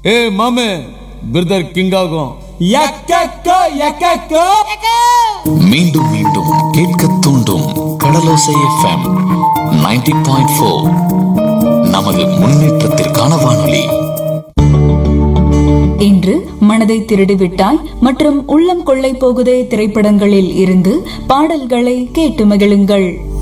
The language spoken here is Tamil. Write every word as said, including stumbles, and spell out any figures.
ஏ மாமே பிரதர் கிங் ஆகும். மீண்டும் மீண்டும் கேட்க தூண்டும் கடலோசை எஃப்எம் நைன்டி பாயிண்ட் ஃபோர். நமது முன்னேற்றத்திற்கான வானொலி. இன்று மனதை திருடிவிட்டாய் மற்றும் உள்ளம் கொள்ளை போகுதே திரைப்படங்களில் இருந்து பாடல்களை கேட்டு மகிழுங்கள்.